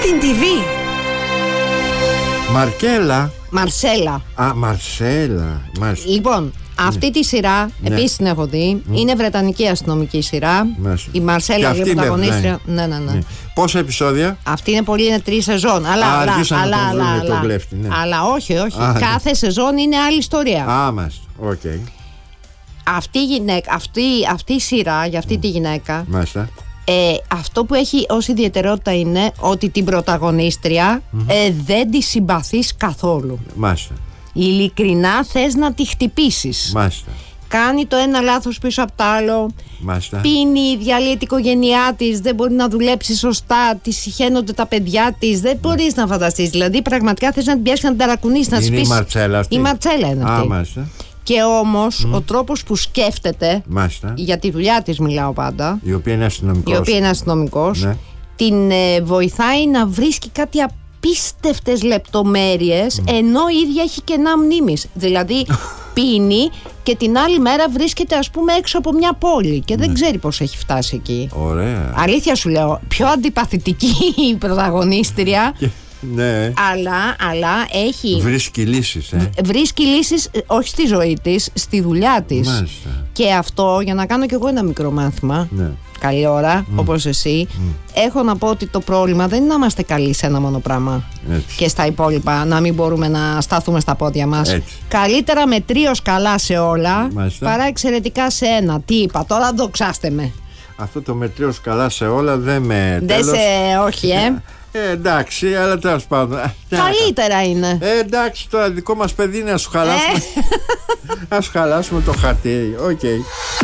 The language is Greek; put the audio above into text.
Στην TV. Μαρσέλα. Α, Μαρσέλα. Λοιπόν, αυτή τη σειρά επίσης την έχω δει. Είναι βρετανική αστυνομική σειρά. Η Μαρσέλα, η πρωταγωνίστρια. Ναι. Πόσα επεισόδια? Αυτή είναι πολύ, είναι 3 σεζόν. Αλλά όχι. Κάθε σεζόν είναι άλλη ιστορία. Μάλιστα. Οκ. Αυτή η σειρά για αυτή τη γυναίκα. Μάλιστα. Αυτό που έχει ως ιδιαιτερότητα είναι ότι την πρωταγωνίστρια δεν τη συμπαθείς καθόλου. Μάλιστα. Ειλικρινά θες να τη χτυπήσεις. Μάλιστα. Κάνει το ένα λάθος πίσω από το άλλο. Μάλιστα. Πίνει, διαλύει την οικογένειά της, δεν μπορεί να δουλέψει σωστά, τη συχαίνονται τα παιδιά της. Δεν μπορείς να φανταστείς. Δηλαδή, πραγματικά θες να την πιάσεις, να την ταρακουνήσεις, να της πεις. Είναι η Μαρτσέλα αυτή. Η Μαρτσέλα είναι αυτή. Μάλιστα. Και όμως ο τρόπος που σκέφτεται, Μάλιστα. για τη δουλειά της μιλάω πάντα, η οποία είναι αστυνομικός, ναι. Την βοηθάει να βρίσκει κάτι απίστευτες λεπτομέρειες, ενώ η ίδια έχει κενά μνήμης. Δηλαδή πίνει και την άλλη μέρα βρίσκεται, ας πούμε, έξω από μια πόλη και δεν ξέρει πώς έχει φτάσει εκεί. Ωραία. Αλήθεια σου λέω, πιο αντιπαθητική η πρωταγωνίστρια. Ναι. Αλλά έχει. Βρίσκει λύσεις. Βρίσκει λύσεις, όχι στη ζωή της, στη δουλειά της. Μάλιστα. Και αυτό, για να κάνω κι εγώ ένα μικρό μάθημα. Ναι. Καλή ώρα, όπως εσύ. Έχω να πω ότι το πρόβλημα δεν είναι να είμαστε καλοί σε ένα μόνο πράγμα. Έτσι. Και στα υπόλοιπα να μην μπορούμε να σταθούμε στα πόδια μας. Έτσι. Καλύτερα μετρίως καλά σε όλα, Μάλιστα. παρά εξαιρετικά σε ένα. Τι είπα τώρα, δοξάστε με. Αυτό το μετρίως καλά σε όλα δεν με. Δεν σε. Όχι, εντάξει, αλλά τέλος πάντων. Καλύτερα είναι. Εντάξει, τώρα δικό μας παιδί είναι να σου χαλάσουμε. Να σου χαλάσουμε το χαρτί. Οκ.